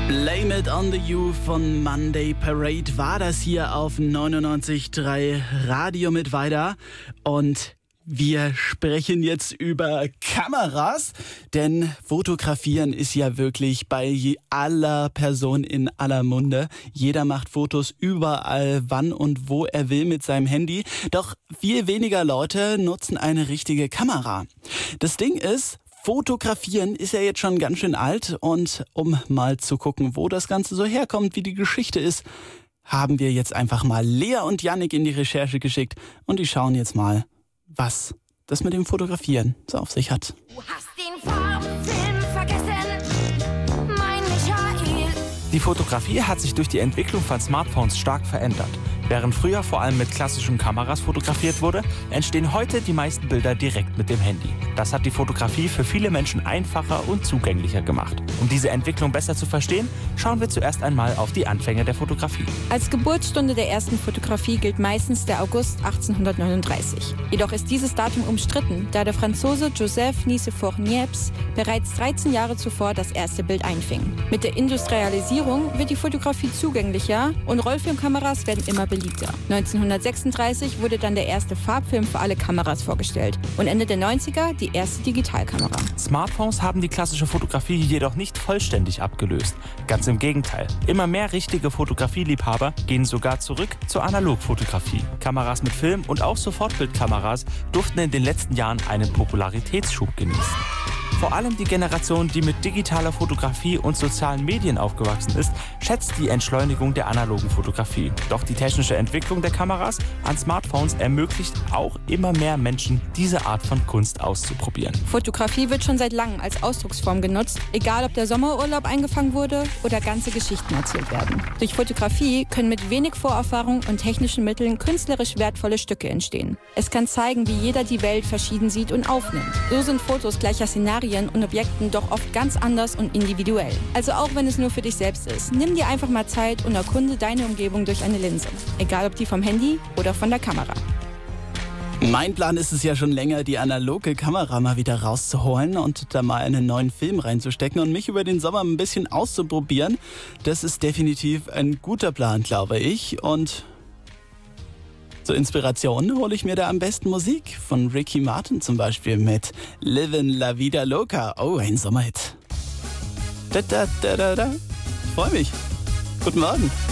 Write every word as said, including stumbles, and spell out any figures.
Blame It on the You von Monday Parade war das hier auf neunundneunzig Komma drei Radio mit weiter. Und wir sprechen jetzt über Kameras, denn Fotografieren ist ja wirklich bei aller Person in aller Munde. Jeder macht Fotos überall, wann und wo er will mit seinem Handy. Doch viel weniger Leute nutzen eine richtige Kamera. Das Ding ist, Fotografieren ist ja jetzt schon ganz schön alt und um mal zu gucken, wo das Ganze so herkommt, wie die Geschichte ist, haben wir jetzt einfach mal Lea und Yannick in die Recherche geschickt und die schauen jetzt mal, was das mit dem Fotografieren so auf sich hat. Du hast den Farbfilm vergessen, mein Michael. Die Fotografie hat sich durch die Entwicklung von Smartphones stark verändert. Während früher vor allem mit klassischen Kameras fotografiert wurde, entstehen heute die meisten Bilder direkt mit dem Handy. Das hat die Fotografie für viele Menschen einfacher und zugänglicher gemacht. Um diese Entwicklung besser zu verstehen, schauen wir zuerst einmal auf die Anfänge der Fotografie. Als Geburtsstunde der ersten Fotografie gilt meistens der August achtzehnhundertneununddreißig. Jedoch ist dieses Datum umstritten, da der Franzose Joseph Nicephore Niepce bereits dreizehn Jahre zuvor das erste Bild einfing. Mit der Industrialisierung wird die Fotografie zugänglicher und Rollfilmkameras werden immer beliebter. neunzehnhundertsechsunddreißig wurde dann der erste Farbfilm für alle Kameras vorgestellt und Ende der neunziger die erste Digitalkamera. Smartphones haben die klassische Fotografie jedoch nicht vollständig abgelöst. Ganz im Gegenteil. Immer mehr richtige Fotografieliebhaber gehen sogar zurück zur Analogfotografie. Kameras mit Film und auch Sofortbildkameras durften in den letzten Jahren einen Popularitätsschub genießen. Vor allem die Generation, die mit digitaler Fotografie und sozialen Medien aufgewachsen ist, schätzt die Entschleunigung der analogen Fotografie. Doch die technische Entwicklung der Kameras an Smartphones ermöglicht auch immer mehr Menschen, diese Art von Kunst auszuprobieren. Fotografie wird schon seit langem als Ausdrucksform genutzt, egal ob der Sommerurlaub eingefangen wurde oder ganze Geschichten erzählt werden. Durch Fotografie können mit wenig Vorerfahrung und technischen Mitteln künstlerisch wertvolle Stücke entstehen. Es kann zeigen, wie jeder die Welt verschieden sieht und aufnimmt. So sind Fotos gleicher Szenarien und Objekten doch oft ganz anders und individuell. Also auch wenn es nur für dich selbst ist, nimm dir einfach mal Zeit und erkunde deine Umgebung durch eine Linse. Egal ob die vom Handy oder von der Kamera. Mein Plan ist es ja schon länger, die analoge Kamera mal wieder rauszuholen und da mal einen neuen Film reinzustecken und mich über den Sommer ein bisschen auszuprobieren. Das ist definitiv ein guter Plan, glaube ich. Und zur Inspiration hole ich mir da am besten Musik von Ricky Martin zum Beispiel mit Livin' La Vida Loca. Oh, ein Sommerhit. Da, da, da, da, da. Ich freue mich. Guten Morgen.